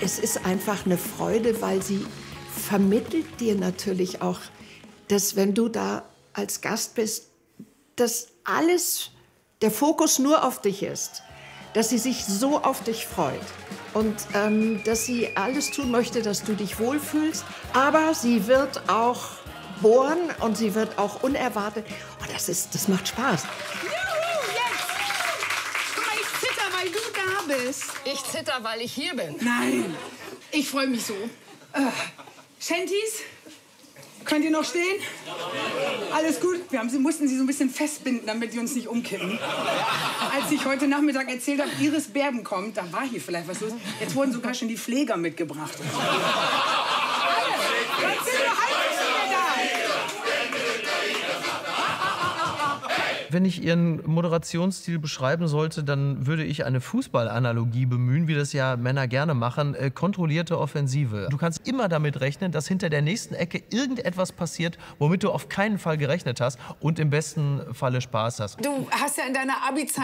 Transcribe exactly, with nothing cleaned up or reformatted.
es ist einfach eine Freude, weil sie vermittelt dir natürlich auch, dass wenn du da als Gast bist, dass alles, der Fokus nur auf dich ist, dass sie sich so auf dich freut und ähm, dass sie alles tun möchte, dass du dich wohlfühlst, aber sie wird auch bohren und sie wird auch unerwartet. Oh, das ist, das macht Spaß. Juhu, jetzt! Guck mal, ich zitter, weil du da bist. Ich zitter, weil ich hier bin. Nein, ich freue mich so. Äh, Shanties, könnt ihr noch stehen? Alles gut? Wir haben sie, mussten sie so ein bisschen festbinden, damit die uns nicht umkippen. Als ich heute Nachmittag erzählt habe, Iris Berben kommt, da war hier vielleicht was los. Jetzt wurden sogar schon die Pfleger mitgebracht. Wenn ich Ihren Moderationsstil beschreiben sollte, dann würde ich eine Fußballanalogie bemühen, wie das ja Männer gerne machen. Äh, kontrollierte Offensive. Du kannst immer damit rechnen, dass hinter der nächsten Ecke irgendetwas passiert, womit du auf keinen Fall gerechnet hast und im besten Falle Spaß hast. Du hast ja in deiner Abi-Zeit